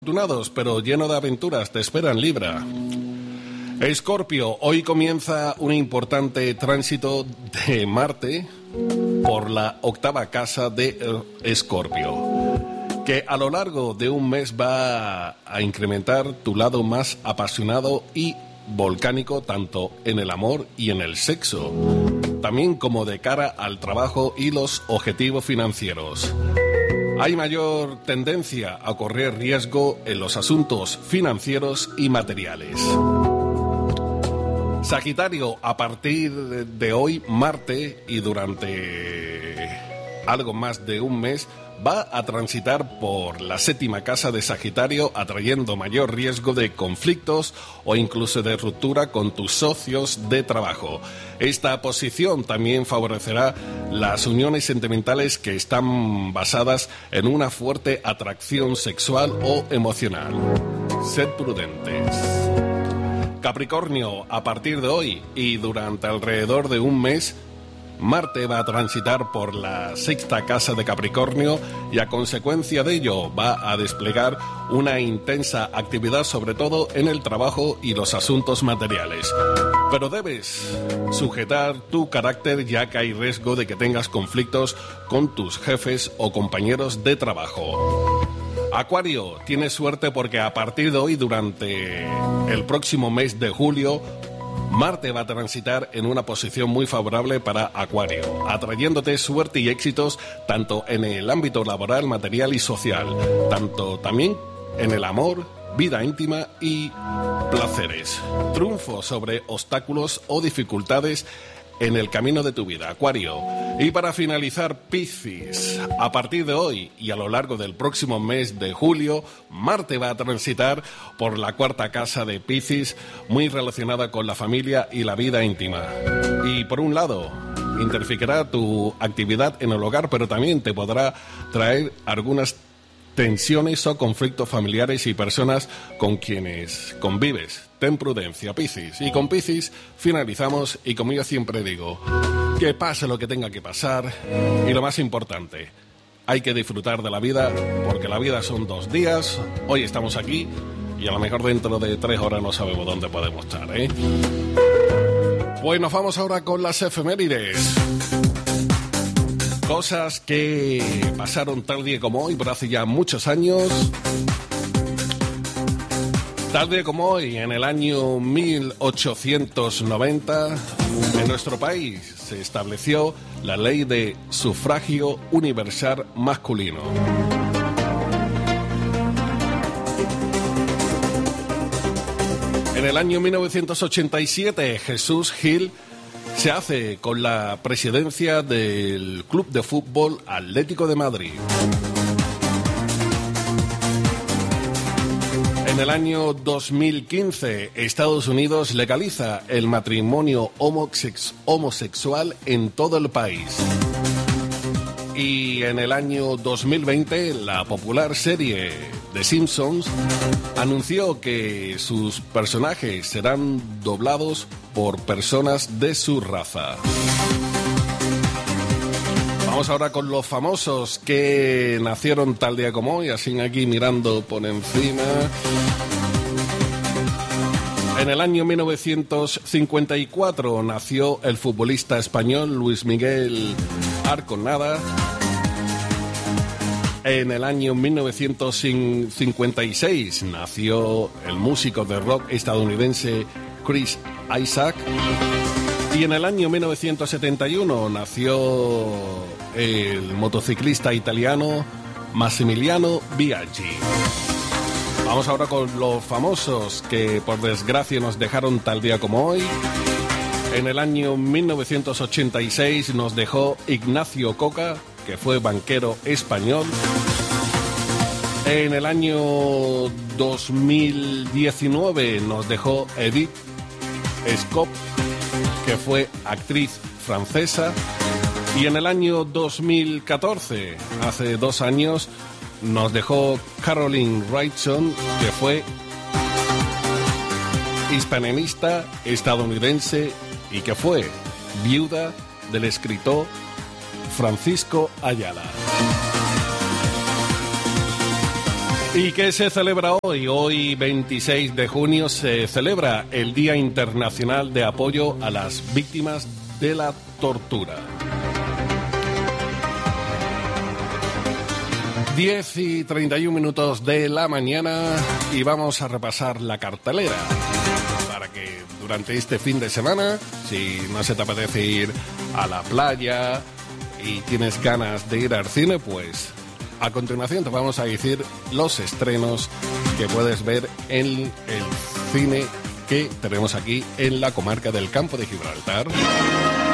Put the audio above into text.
Afortunados, pero lleno de aventuras, te esperan Libra. Escorpio, hoy comienza un importante tránsito de Marte por la octava casa de Escorpio, que a lo largo de un mes va a incrementar tu lado más apasionado y volcánico, tanto en el amor y en el sexo, también como de cara al trabajo y los objetivos financieros. Hay mayor tendencia a correr riesgo en los asuntos financieros y materiales. Sagitario, a partir de hoy, Marte, y durante algo más de un mes, va a transitar por la séptima casa de Sagitario, atrayendo mayor riesgo de conflictos o incluso de ruptura con tus socios de trabajo. Esta posición también favorecerá las uniones sentimentales que están basadas en una fuerte atracción sexual o emocional. Sed prudentes. Capricornio, a partir de hoy y durante alrededor de un mes, Marte va a transitar por la sexta casa de Capricornio y a consecuencia de ello va a desplegar una intensa actividad, sobre todo en el trabajo y los asuntos materiales. Pero debes sujetar tu carácter, ya que hay riesgo de que tengas conflictos con tus jefes o compañeros de trabajo. Acuario, tienes suerte porque a partir de hoy, durante el próximo mes de julio, Marte va a transitar en una posición muy favorable para Acuario, atrayéndote suerte y éxitos tanto en el ámbito laboral, material y social, tanto también en el amor, vida íntima y placeres. Triunfo sobre obstáculos o dificultades en el camino de tu vida, Acuario. Y para finalizar, Piscis, a partir de hoy y a lo largo del próximo mes de julio, Marte va a transitar por la cuarta casa de Piscis, muy relacionada con la familia y la vida íntima. Y por un lado, interferirá tu actividad en el hogar, pero también te podrá traer algunas tensiones o conflictos familiares y personas con quienes convives. Ten prudencia, Piscis. Y con Piscis finalizamos, y como yo siempre digo, que pase lo que tenga que pasar, y lo más importante, hay que disfrutar de la vida, porque la vida son 2 días. Hoy estamos aquí y a lo mejor dentro de 3 horas no sabemos dónde podemos estar, ¿eh? Pues nos vamos ahora con las efemérides. Cosas que pasaron tal día como hoy, pero hace ya muchos años. Tal día como hoy, en el año 1890, en nuestro país se estableció la ley de sufragio universal masculino. En el año 1987, Jesús Gil se hace con la presidencia del Club de Fútbol Atlético de Madrid. En el año 2015, Estados Unidos legaliza el matrimonio homosexual en todo el país. Y en el año 2020, la popular serie The Simpsons anunció que sus personajes serán doblados por personas de su raza. Vamos ahora con los famosos que nacieron tal día como hoy, así aquí mirando por encima. En el año 1954 nació el futbolista español Luis Miguel Arconada. En el año 1956 nació el músico de rock estadounidense Chris Isaak. Y en el año 1971 nació el motociclista italiano Massimiliano Biaggi. Vamos ahora con los famosos que por desgracia nos dejaron tal día como hoy. En el año 1986 nos dejó Ignacio Coca, que fue banquero español. En el año 2019 nos dejó Edith Scott, que fue actriz francesa. Y en el año 2014, hace 2 años, nos dejó Caroline Wrightson, que fue hispanista estadounidense y que fue viuda del escritor Francisco Ayala. ¿Y qué se celebra hoy? Hoy, 26 de junio, se celebra el Día Internacional de Apoyo a las Víctimas de la Tortura. 10:31 de la mañana y vamos a repasar la cartelera para que durante este fin de semana, si no se te apetece ir a la playa y tienes ganas de ir al cine, pues a continuación te vamos a decir los estrenos que puedes ver en el cine que tenemos aquí en la comarca del Campo de Gibraltar.